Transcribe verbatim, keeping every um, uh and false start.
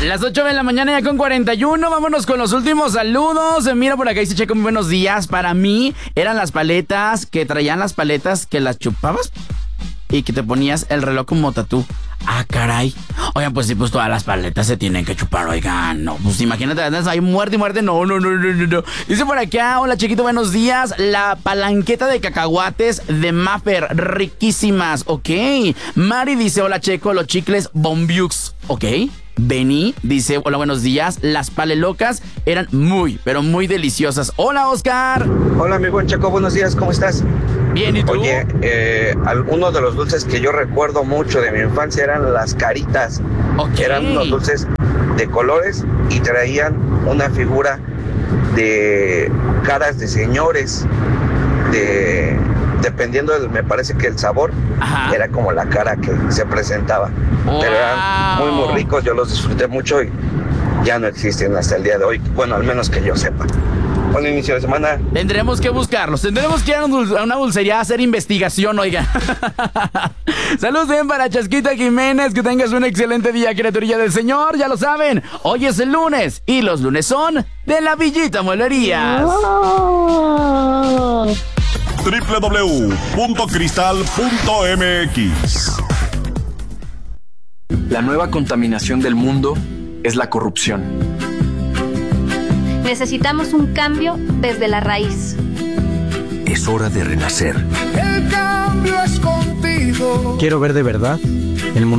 Las ocho de la mañana ya con cuarenta y uno, vámonos con los últimos saludos. Mira, por acá dice Checo, muy buenos días. Para mí eran las paletas, que traían las paletas que las chupabas y que te ponías el reloj como tatú. Ah, caray. Oigan, pues sí, pues todas las paletas se tienen que chupar, oigan. No, pues imagínate, andas ahí muerte y muerte. No, no, no, no, no, no. Dice por acá, hola chiquito, buenos días. La palanqueta de cacahuates de Maffer, riquísimas, ok. Mari dice, hola Checo, los chicles Bombiux, ok. Benny dice, hola, buenos días. Las palelocas eran muy, pero muy deliciosas. Hola, Oscar. Hola, mi buen Checo, buenos días, ¿cómo estás? Bien, ¿y tú? Oye, eh, uno de los dulces que yo recuerdo mucho de mi infancia eran las caritas. Okay. Eran unos dulces de colores y traían una figura de caras de señores, de dependiendo del, me parece que el sabor, ajá, era como la cara que se presentaba. Wow. Pero eran muy, muy ricos, yo los disfruté mucho y ya no existen hasta el día de hoy. Bueno, al menos que yo sepa. Buen inicio de semana. Tendremos que buscarlos. Tendremos que ir a una dulcería a hacer investigación, oiga. Saludos bien para Chasquita Jiménez. Que tengas un excelente día, criaturilla del Señor. Ya lo saben, hoy es el lunes y los lunes son de la Villita Mueblerías. Oh. doble u doble u doble u punto cristal punto m x. La nueva contaminación del mundo es la corrupción. Necesitamos un cambio desde la raíz. Es hora de renacer. El cambio es contigo. Quiero ver de verdad